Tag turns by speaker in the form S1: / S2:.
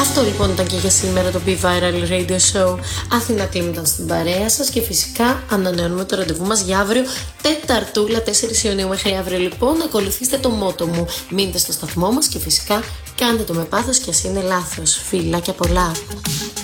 S1: Αυτό λοιπόν ήταν και για σήμερα το Be Viral Radio Show. Αθηνά Κλίμ ήταν στην παρέα σας και φυσικά ανανεώνουμε το ραντεβού μας για αύριο Τεταρτούλα 4 Ιουνίου. Μέχρι αύριο λοιπόν ακολουθήστε το μότο μου. Μείνετε στο σταθμό μας και φυσικά κάντε το με πάθος και ας είναι λάθος. Φιλάκια πολλά.